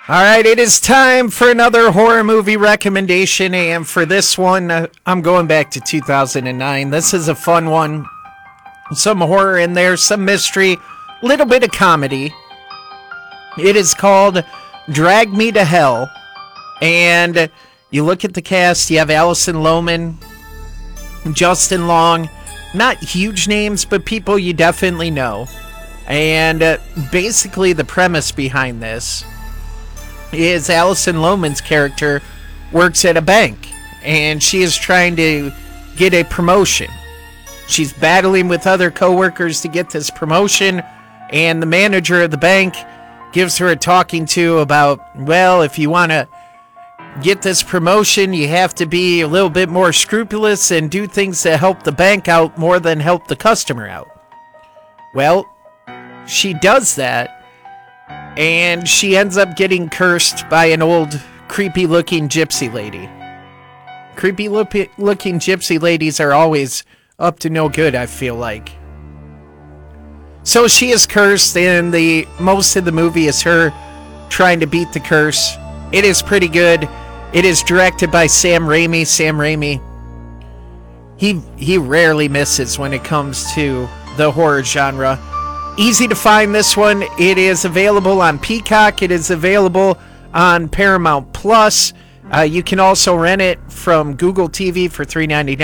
All right, it is time for another horror movie recommendation, and for this one, I'm going back to 2009. This is a fun one. Some horror in there, some mystery, little bit of comedy. It is called Drag Me to Hell, and you look at the cast, you have Alison Lohman, Justin Long, not huge names, but people you definitely know. And basically the premise behind this is Alison Lohman's character works at a bank, and she is trying to get a promotion. She's battling with other coworkers to get this promotion, and the manager of the bank gives her a talking to about, well, if you want to get this promotion, you have to be a little bit more scrupulous and do things that help the bank out more than help the customer out. Well, she does that, and she ends up getting cursed by an old, creepy-looking gypsy lady. Creepy-looking gypsy ladies are always up to no good, I feel like. So she is cursed, and most of the movie is her trying to beat the curse. It is pretty good. It is directed by Sam Raimi. Sam Raimi, he rarely misses when it comes to the horror genre. Easy to find this one. It is available on Peacock. It is available on Paramount Plus. You can also rent it from Google TV for $3.99.